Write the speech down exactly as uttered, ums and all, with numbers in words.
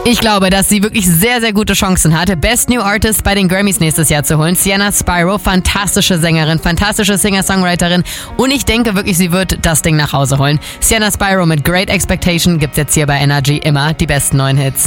Ich glaube, dass sie wirklich sehr, sehr gute Chancen hat, Best New Artist bei den Grammys nächstes Jahr zu holen. Sienna Spyro, fantastische Sängerin, fantastische Singer-Songwriterin und ich denke wirklich, sie wird das Ding nach Hause holen. Sienna Spyro mit Great Expectation gibt's jetzt hier bei Energy immer die besten neuen Hits.